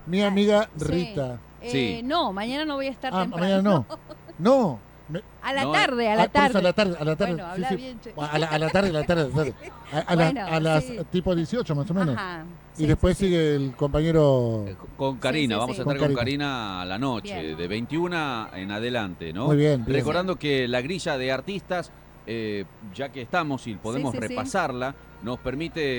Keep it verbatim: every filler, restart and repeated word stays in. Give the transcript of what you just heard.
mi Ah, amiga sí. Rita. Eh, Sí. No, mañana no voy a estar Ah, temprano. mañana no. No. me- A la No, tarde, a ah, la por eso tarde. a la tarde, a la tarde. Bueno, sí, habla sí. bien, che. A la, a la tarde, a la tarde, a la tarde. A, a la- Bueno, a las sí. tipo dieciocho más o menos. Ajá. Y sí, después sí, sí. sigue el compañero. Eh, Con Karina, sí, vamos sí. a estar Con con Karina. Karina a la noche, Bien. de veintiuna en adelante, ¿no? Muy bien, bien. Recordando que la grilla de artistas, eh, ya que estamos y podemos Sí, sí, sí. repasarla, nos permite